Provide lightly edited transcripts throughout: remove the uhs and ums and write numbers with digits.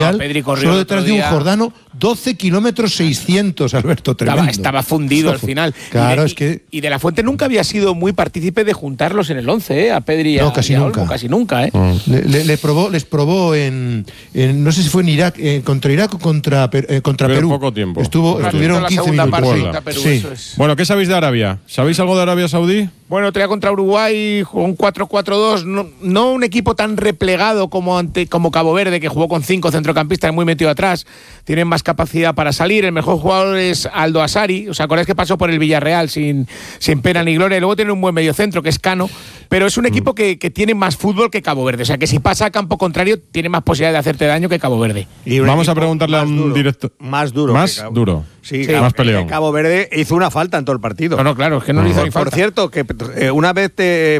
solo detrás de un jordano, 12 kilómetros 600, Alberto, tremendo. Estaba fundido al final. Claro, y De la Fuente nunca había sido muy partícipe de juntarlos en el 11, a Pedri y a casi nunca. Olmo, casi nunca. Les probó en no sé si fue en Irak, contra Irak o contra Perú. Poco tiempo. Estuvieron 15 minutos. Perú, sí. Bueno, ¿qué sabéis de Arabia? ¿Sabéis algo de Arabia Saudí? Bueno, traía contra Uruguay con 4-4-2, no un equipo tan replegado como Cabo Verde, que jugó con 5 centrocampistas muy metido atrás. Tienen más capacidad para salir. El mejor jugador es Aldo Asari. ¿Os acordáis que pasó por el Villarreal sin pena ni gloria? Y luego tiene un buen mediocentro, que es Cano. Pero es un equipo que tiene más fútbol que Cabo Verde. O sea, que si pasa a campo contrario, tiene más posibilidad de hacerte daño que Cabo Verde. Y vamos a preguntarle a un director. Más duro. Más duro. Sí, más peleón. Cabo Verde hizo una falta en todo el partido. No, claro, es que no le hizo ni falta. Por cierto, que una vez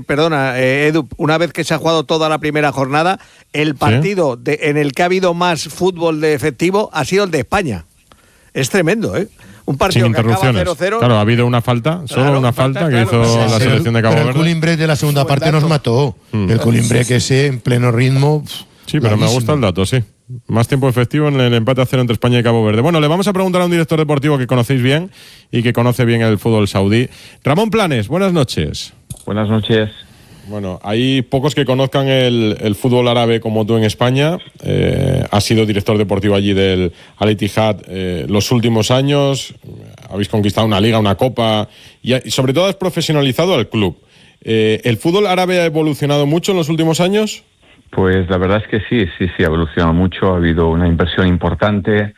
Edu, una vez que se ha jugado toda la primera jornada, el partido en el que ha habido más fútbol de efectivo ha sido el de España. Es tremendo, ¿eh? Un partido sin interrupciones. Que acaba 0-0. Claro, ha habido una falta, solo una falta que hizo la selección de Cabo Verde. El Culimbre de la segunda parte nos mató. El Culimbre que ese en pleno ritmo. Sí, pero me gusta el dato, sí. Más tiempo efectivo en el empate a 0 entre España y Cabo Verde. Bueno, le vamos a preguntar a un director deportivo que conocéis bien y que conoce bien el fútbol saudí. Ramón Planes, buenas noches. Buenas noches. Bueno, hay pocos que conozcan el fútbol árabe como tú en España. Has sido director deportivo allí del Al-Ittihad los últimos años. Habéis conquistado una liga, una copa y sobre todo has profesionalizado al club. ¿El fútbol árabe ha evolucionado mucho en los últimos años? Pues la verdad es que sí, ha evolucionado mucho. Ha habido una inversión importante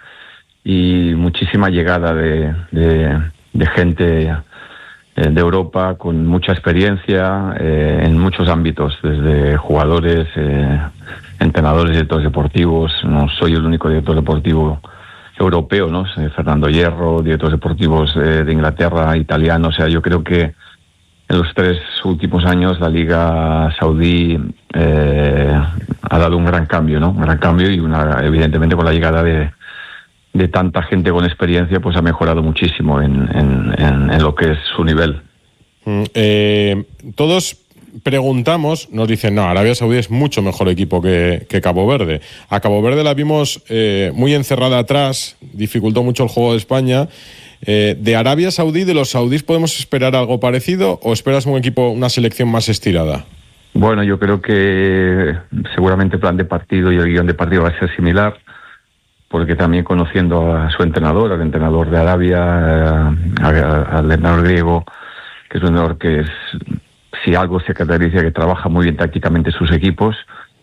y muchísima llegada de gente de Europa con mucha experiencia en muchos ámbitos, desde jugadores, entrenadores, directores deportivos. No soy el único director deportivo europeo, ¿no? Fernando Hierro, directores deportivos de Inglaterra, italiano. O sea, yo creo que en los 3 últimos años la Liga Saudí ha dado un gran cambio, ¿no? Un gran cambio y evidentemente con la llegada de tanta gente con experiencia, pues ha mejorado muchísimo en lo que es su nivel. Todos preguntamos, nos dicen, no, Arabia Saudí es mucho mejor equipo que Cabo Verde. A Cabo Verde la vimos muy encerrada atrás, dificultó mucho el juego de España. ¿De Arabia Saudí, de los saudíes, podemos esperar algo parecido o esperas un equipo, una selección más estirada? Bueno, yo creo que seguramente el plan de partido y el guión de partido va a ser similar, porque también conociendo a su entrenador, al entrenador de Arabia, al entrenador griego, que es un entrenador que si algo se caracteriza, que trabaja muy bien tácticamente sus equipos,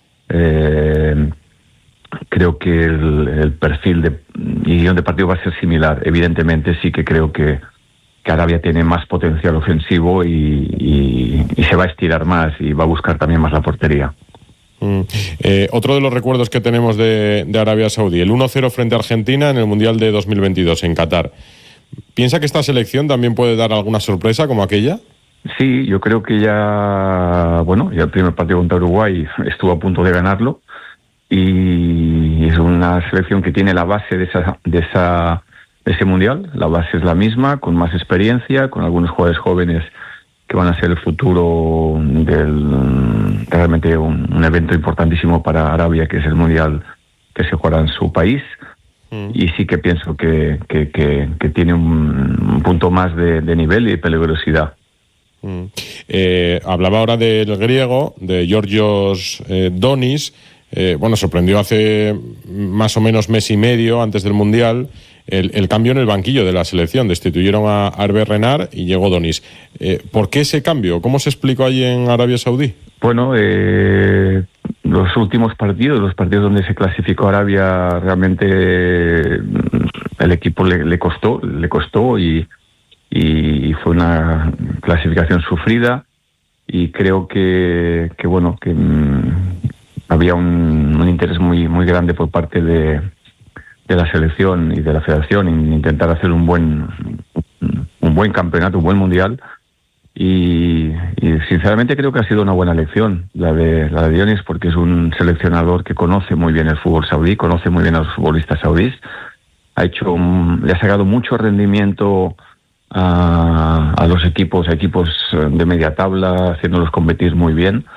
creo que el perfil y guión de partido va a ser similar. Evidentemente sí que creo que Arabia tiene más potencial ofensivo y se va a estirar más y va a buscar también más la portería. Otro de los recuerdos que tenemos de Arabia Saudí, el 1-0 frente a Argentina en el Mundial de 2022 en Qatar. ¿Piensa que esta selección también puede dar alguna sorpresa como aquella? Sí, yo creo que ya el primer partido contra Uruguay estuvo a punto de ganarlo y es una selección que tiene la base de ese Mundial. La base es la misma, con más experiencia, con algunos jugadores jóvenes que van a ser el futuro realmente un evento importantísimo para Arabia, que es el Mundial que se jugará en su país. Y sí que pienso que tiene un punto más de nivel y de peligrosidad. Hablaba ahora del griego, de Georgios Donis. Sorprendió hace más o menos mes y medio antes del Mundial el cambio en el banquillo de la selección. Destituyeron a Hervé Renard y llegó Donis. ¿Por qué ese cambio? ¿Cómo se explicó allí en Arabia Saudí? Bueno, los últimos partidos, los partidos donde se clasificó Arabia, realmente el equipo le costó y fue una clasificación sufrida, y creo que había un interés muy grande por parte de la selección y de la federación en intentar hacer un buen campeonato, un buen mundial, y sinceramente creo que ha sido una buena elección la de Dionis, porque es un seleccionador que conoce muy bien el fútbol saudí, conoce muy bien a los futbolistas saudíes, le ha sacado mucho rendimiento a los equipos de media tabla, haciéndolos competir muy bien,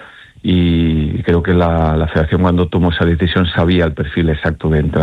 y creo que la federación, cuando tomó esa decisión, sabía el perfil exacto de entrenador